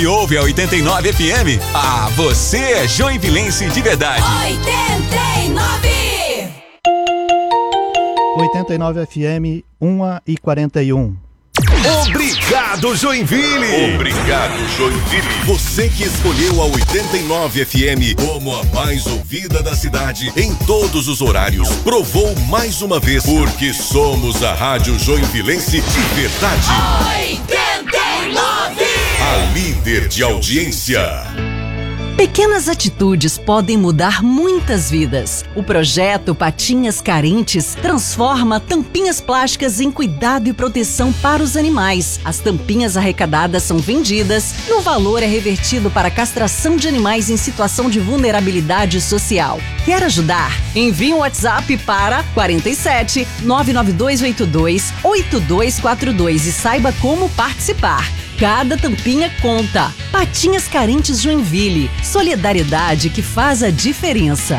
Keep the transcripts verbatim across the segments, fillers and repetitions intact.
E ouve a oitenta e nove F M? Ah, você é joinvilense de verdade. oitenta e nove oitenta e nove F M, uma e quarenta e um. Obrigado, Joinville! Obrigado, Joinville! Você que escolheu a oitenta e nove F M como a mais ouvida da cidade em todos os horários, provou mais uma vez, porque somos a Rádio Joinvilense de verdade. oitenta e nove! A líder de audiência. Pequenas atitudes podem mudar muitas vidas. O projeto Patinhas Carentes transforma tampinhas plásticas em cuidado e proteção para os animais. As tampinhas arrecadadas são vendidas e o valor é revertido para a castração de animais em situação de vulnerabilidade social. Quer ajudar? Envie um WhatsApp para quarenta e sete, nove nove dois oito dois, oito dois quatro dois e saiba como participar. Cada tampinha conta. Patinhas Carentes Joinville. Solidariedade que faz a diferença.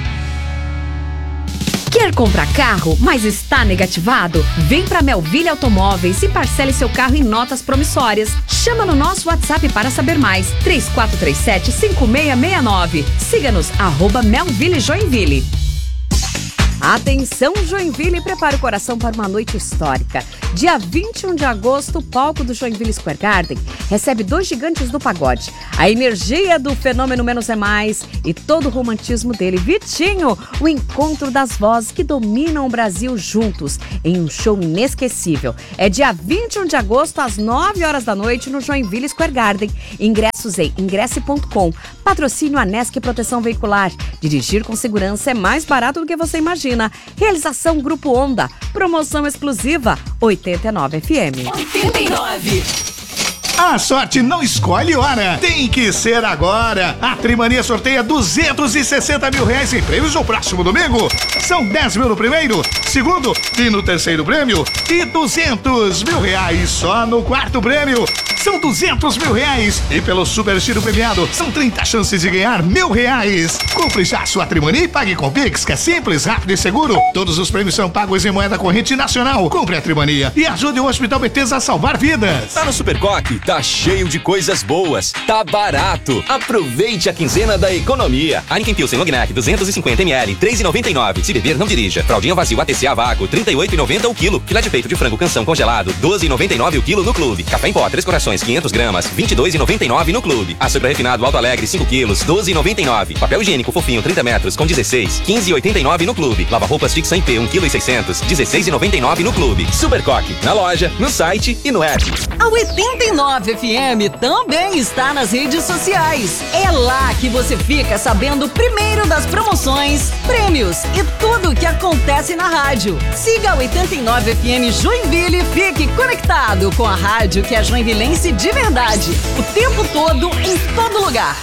Quer comprar carro, mas está negativado? Vem para Melville Automóveis e parcele seu carro em notas promissórias. Chama no nosso WhatsApp para saber mais. três quatro três sete, cinco seis seis nove. Siga-nos, arroba Melville Joinville. Atenção, Joinville, prepare o coração para uma noite histórica. Dia vinte e um de agosto, o palco do Joinville Square Garden recebe dois gigantes do pagode. A energia do Fenômeno Menos é Mais e todo o romantismo dele. Vitinho, o encontro das vozes que dominam o Brasil juntos em um show inesquecível. É dia vinte e um de agosto, às nove horas da noite, no Joinville Square Garden. Ingressos em ingresse ponto com. Patrocínio Anesc Proteção Veicular. Dirigir com segurança é mais barato do que você imagina. Realização Grupo Onda. Promoção exclusiva oitenta e nove F M. oitenta e nove. A sorte não escolhe hora, tem que ser agora. A Trimania sorteia duzentos e sessenta mil reais em prêmios no próximo domingo. São dez mil no primeiro, segundo e no terceiro prêmio e duzentos mil reais só no quarto prêmio. São duzentos mil reais e pelo Super Giro premiado são trinta chances de ganhar mil reais. Compre já a sua Trimania e pague com Pix, que é simples, rápido e seguro. Todos os prêmios são pagos em moeda corrente nacional. Compre a Trimania e ajude o Hospital Bethesda a salvar vidas. Tá no Supercoque, tá cheio de coisas boas, tá barato. Aproveite a quinzena da economia. Heineken Pilsen Long Neck duzentos e cinquenta mililitros, três reais e noventa e nove. Se beber, não dirija. Fraldinha vazio A T C a vácuo, trinta e oito reais e noventa centavos o quilo. Filé de peito de frango canção congelado, doze reais e noventa e nove centavos o quilo no clube. Café em pó, três corações, quinhentas gramas, vinte e dois reais e noventa e nove centavos no clube. Açúcar refinado Alto Alegre, cinco quilos, doze reais e noventa e nove centavos. Papel higiênico fofinho, trinta metros, com dezesseis, quinze reais e oitenta e nove centavos no clube. Lava roupas Fixa em P, um quilo e seiscentos, dezesseis reais e noventa e nove centavos no clube. Supercoque, na loja, no site e no app. A oitenta e nove F M também está nas redes sociais. É lá que você fica sabendo primeiro das promoções, prêmios e tudo o que acontece na rádio. Siga a oitenta e nove F M Joinville e fique conectado com a rádio que é joinvilense de verdade. O tempo todo, em todo lugar.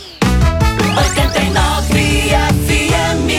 oitenta e nove F M.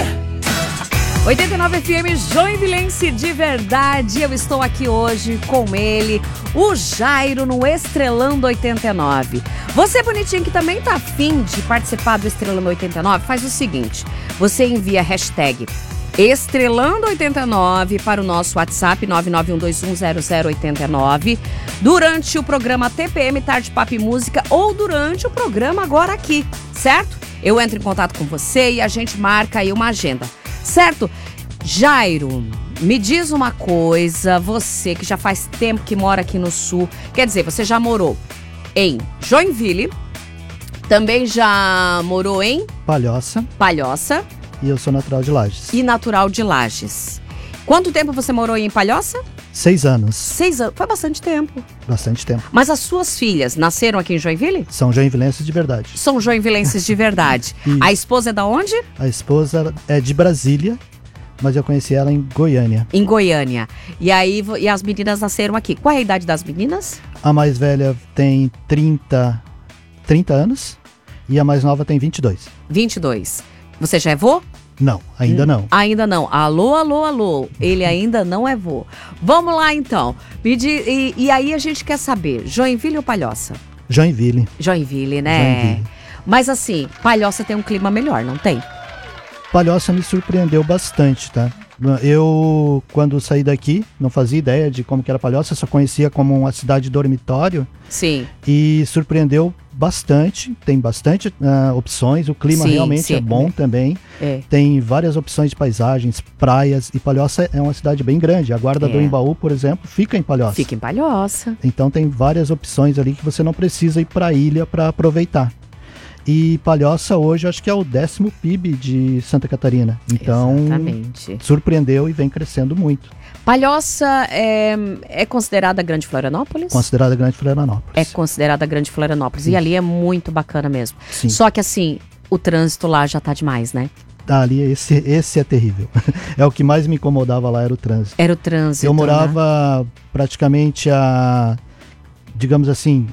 oitenta e nove F M Joinvilense de verdade. Eu estou aqui hoje com ele, o Jairo, no Estrelando oitenta e nove. Você, bonitinho, que também tá afim de participar do Estrelando oitenta e nove, faz o seguinte: você envia a hashtag Estrelando oitenta e nove para o nosso WhatsApp nove nove um dois um zero zero oito nove durante o programa T P M Tarde Papo e Música ou durante o programa agora aqui, certo? Eu entro em contato com você e a gente marca aí uma agenda. Certo? Jairo, me diz uma coisa, você que já faz tempo que mora aqui no Sul, quer dizer, você já morou em Joinville, também já morou em Palhoça. Palhoça. E eu sou natural de Lages. E natural de Lages. Quanto tempo você morou em Palhoça? Seis anos. Seis anos, foi bastante tempo. Bastante tempo. Mas as suas filhas nasceram aqui em Joinville? São joinvilenses de verdade. São joinvilenses de verdade. A esposa é da onde? A esposa é de Brasília, mas eu conheci ela em Goiânia. Em Goiânia. E aí, e as meninas nasceram aqui. Qual é a idade das meninas? A mais velha tem trinta, trinta anos e a mais nova tem vinte e dois. vinte e dois. Você já é vô? Não, ainda não. Ainda não. Alô, alô, alô. Ele ainda não é vô. Vamos lá, então. Me di- e, e aí a gente quer saber, Joinville ou Palhoça? Joinville. Joinville, né? Joinville. Mas assim, Palhoça tem um clima melhor, não tem? Palhoça me surpreendeu bastante, tá? Eu, quando saí daqui, não fazia ideia de como que era Palhoça, só conhecia como uma cidade dormitório. Sim. E surpreendeu bastante, tem bastante uh, opções, o clima Sim, realmente sim. é bom também. É. Tem várias opções de paisagens, praias, e Palhoça é uma cidade bem grande. A Guarda É. do Embaú, por exemplo, fica em Palhoça. Fica em Palhoça. Então tem várias opções ali que você não precisa ir para a ilha para aproveitar. E Palhoça hoje acho que é o décimo P I B de Santa Catarina. Então Exatamente. surpreendeu e vem crescendo muito. Palhoça é, é considerada Grande Florianópolis? Considerada Grande Florianópolis. É considerada Grande Florianópolis. E ali é muito bacana mesmo. Sim. Só que assim, o trânsito lá já tá demais, né? Ah, ali esse, esse é terrível. É o que mais me incomodava lá, era o trânsito. Era o trânsito. Eu né? morava praticamente a, digamos assim,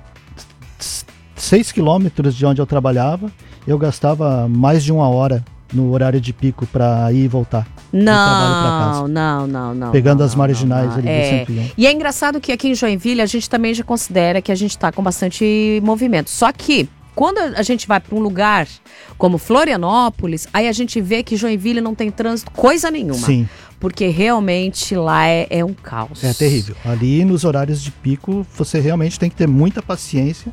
seis quilômetros de onde eu trabalhava. Eu gastava mais de uma hora no horário de pico para ir e voltar. do trabalho pra Não, casa. não, não, não. Pegando não, as não, marginais não, ali do é. cento e um. E é engraçado que aqui em Joinville a gente também já considera que a gente tá com bastante movimento. Só que quando a gente vai para um lugar como Florianópolis, aí a gente vê que Joinville não tem trânsito coisa nenhuma. Sim, Porque realmente lá é, é um caos. é terrível. Ali nos horários de pico, você realmente tem que ter muita paciência,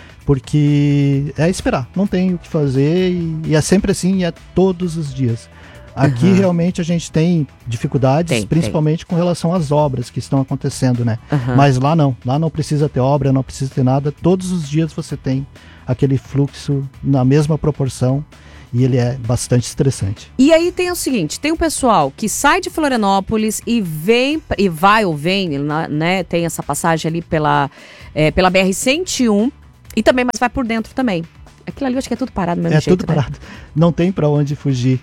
porque é esperar, não tem o que fazer e, e é sempre assim, e é todos os dias. Aqui Uhum. realmente a gente tem dificuldades, Tem, principalmente com relação às obras que estão acontecendo, né? Uhum. Mas lá não, lá não precisa ter obra, não precisa ter nada, todos os dias você tem aquele fluxo na mesma proporção e ele é bastante estressante. E aí tem o seguinte, tem o pessoal que sai de Florianópolis e vem, e vai ou vem, na- né, tem essa passagem ali pela, é, pela B R cento e um e também, mas vai por dentro também. Aquilo ali eu acho que é tudo parado do mesmo É jeito, tudo né? parado, não tem para onde fugir.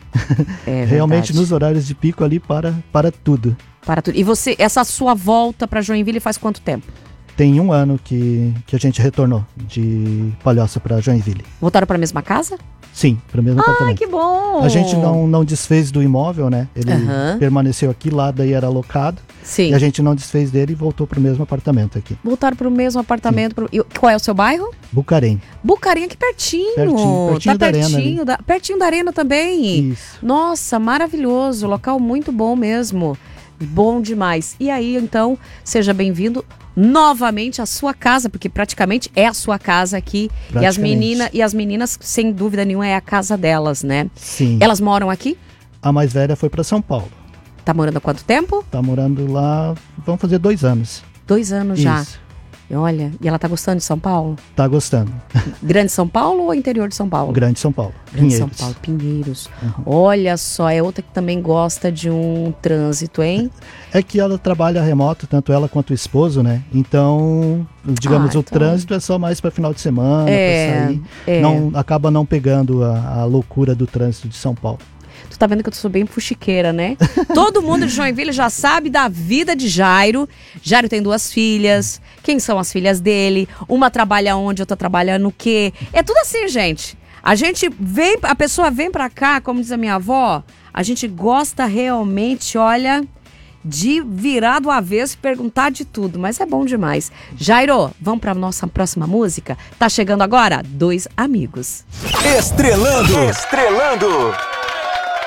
É Realmente verdade. nos horários de pico ali para, para tudo. Para tudo. E você, essa sua volta para Joinville faz quanto tempo? Tem um ano que, que a gente retornou de Palhoça para Joinville. Voltaram para a mesma casa? Sim, para o mesmo Ai, apartamento. que bom! A gente não, não desfez do imóvel, né? Ele Aham. permaneceu aqui, lá daí era alocado. Sim. E a gente não desfez dele e voltou para o mesmo apartamento aqui. Voltaram para o mesmo apartamento. Pro... E qual é o seu bairro? Bucarém. Bucarim, aqui pertinho. Pertinho, pertinho tá da arena pertinho ali. da, pertinho da arena também. Isso. Nossa, maravilhoso. Local muito bom mesmo. Bom demais. E aí, então, seja bem-vindo novamente à sua casa, porque praticamente é a sua casa aqui. E as, Praticamente. menina, e as meninas, sem dúvida nenhuma, é a casa delas, né? Sim. Elas moram aqui? A mais velha foi para São Paulo. Tá morando há quanto tempo? Tá morando lá, vão fazer dois anos. Dois anos já. Isso. E olha, e ela tá gostando de São Paulo? Tá gostando. Grande São Paulo ou interior de São Paulo? Grande São Paulo. Grande São Pinheiros. Paulo, Pinheiros. Olha só, é outra que também gosta de um trânsito, hein? É que ela trabalha remoto, tanto ela quanto o esposo, né? Então, digamos, Ah, o então- trânsito é só mais para final de semana, É, para sair. é. Não, acaba não pegando a, a loucura do trânsito de São Paulo. Tu tá vendo que eu sou bem fuxiqueira, né? Todo mundo de Joinville já sabe da vida de Jairo. Jairo tem duas filhas. Quem são as filhas dele? Uma trabalha onde, outra trabalha no quê? É tudo assim, gente. A gente vem, a pessoa vem pra cá, como diz a minha avó, a gente gosta realmente, olha, de virar do avesso e perguntar de tudo, mas é bom demais. Jairo, vamos pra nossa próxima música? Tá chegando agora? Dois Amigos. Estrelando. Estrelando.